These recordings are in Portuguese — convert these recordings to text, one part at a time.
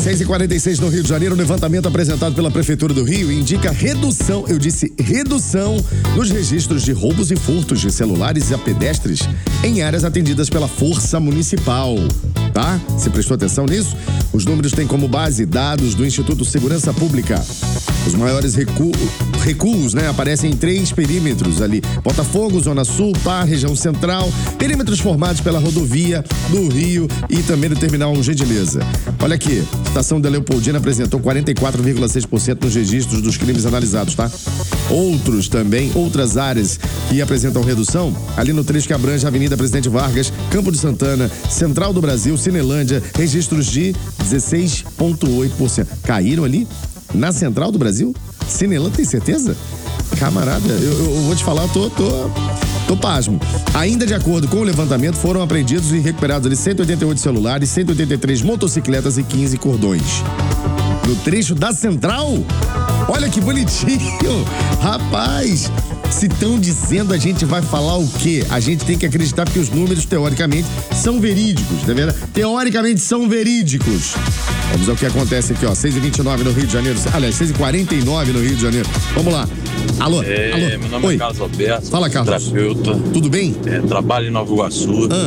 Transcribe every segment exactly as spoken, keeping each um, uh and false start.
seis e quarenta e seis no Rio de Janeiro, o levantamento apresentado pela Prefeitura do Rio indica redução, eu disse redução, nos registros de roubos e furtos de celulares a pedestres em áreas atendidas pela Força Municipal. Tá? Você prestou atenção nisso? Os números têm como base dados do Instituto Segurança Pública. Os maiores recu recuos, né, aparecem em três perímetros ali: Botafogo, Zona Sul, Par, região central, perímetros formados pela rodovia do Rio e também do terminal Gentileza. Olha aqui, a estação da Leopoldina apresentou quarenta e quatro vírgula seis por cento nos registros dos crimes analisados, tá? Outros também, outras áreas que apresentam redução, ali no trecho que abrange a Avenida Presidente Vargas, Campo de Santana, Central do Brasil, Cinelândia, registros de dezesseis vírgula oito por cento. Caíram ali? Na Central do Brasil? Cinelândia, tem certeza? Camarada, eu, eu, eu vou te falar, eu tô, tô, tô pasmo. Ainda de acordo com o levantamento, foram apreendidos e recuperados ali cento e oitenta e oito celulares, cento e oitenta e três motocicletas e quinze cordões. No trecho da Central? Olha que bonitinho! Rapaz, se estão dizendo, a gente vai falar o quê? A gente tem que acreditar porque os números, teoricamente, são verídicos, não é verdade? Teoricamente são verídicos. Vamos ao que acontece aqui, ó, seis e vinte e nove no Rio de Janeiro, aliás, seis e quarenta e nove no Rio de Janeiro. Vamos lá. Alô, é, alô. Meu nome Oi. é Carlos Alberto. Fala, Carlos. Terapeuta. Tudo bem? É, trabalho em Nova Iguaçu. Ah.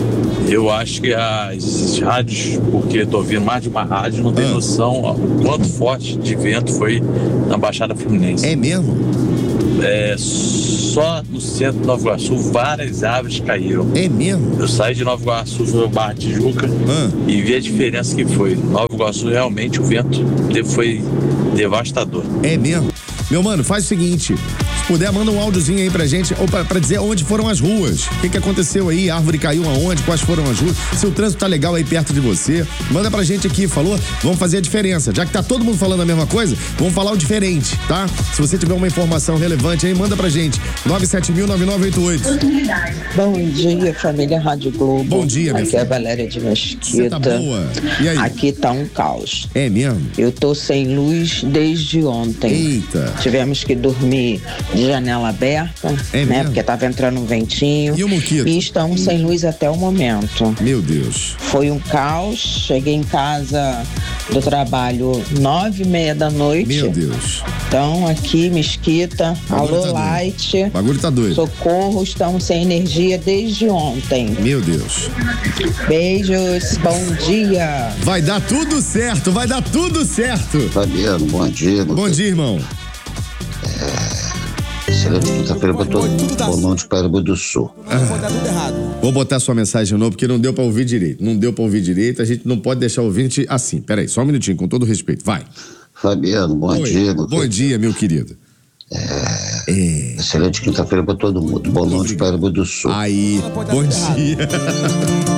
Eu acho que as rádios, porque eu tô ouvindo mais de uma rádio, não tem ah. noção ó, o quanto forte de vento foi na Baixada Fluminense. É mesmo? É, só no centro de Nova Iguaçu, várias árvores caíram. É mesmo? Eu saí de Nova Iguaçu, fui ao Barra Tijuca ah. e vi a diferença que foi. Nova Iguaçu, realmente, o vento foi devastador. É mesmo? Meu mano, faz o seguinte, se puder, manda um áudiozinho aí pra gente, ou pra, pra dizer onde foram as ruas, o que que aconteceu aí, a árvore caiu aonde, quais foram as ruas, se o trânsito tá legal aí perto de você, manda pra gente aqui, falou? Vamos fazer a diferença, já que tá todo mundo falando a mesma coisa, vamos falar o diferente, tá? Se você tiver uma informação relevante aí, manda pra gente, nove sete mil, nove nove oito oito. Bom dia, família Rádio Globo. Bom dia, minha Aqui filha. é a Valéria de Mesquita. Você tá boa? E aí? Aqui tá um caos. É mesmo? Eu tô sem luz desde ontem. Eita. Tivemos que dormir de janela aberta, É né? mesmo? Porque tava entrando um ventinho. E o mosquito? E estamos sem luz até o momento. Meu Deus. Foi um caos. Cheguei em casa do trabalho nove e meia da noite. Meu Deus. Então, aqui, Mesquita, Bagulho alô, tá Light. O bagulho tá doido. Socorro, estamos sem energia desde ontem. Meu Deus. Beijos, bom dia. Vai dar tudo certo, vai dar tudo certo. Fabiano, bom dia. Bom dia, irmão. Excelente quinta-feira pra todo mundo. Bom noite, Paraíba do Sul. Ah, vou botar sua mensagem de novo, porque não deu pra ouvir direito. Não deu pra ouvir direito, a gente não pode deixar o ouvinte assim. Peraí, só um minutinho, com todo respeito. Vai. Fabiano, bom Oi. dia. Meu Bom querido. dia, meu querido. É... É. Excelente quinta-feira pra todo mundo. Bom noite, Paraíba do Sul. Aí, bom dia.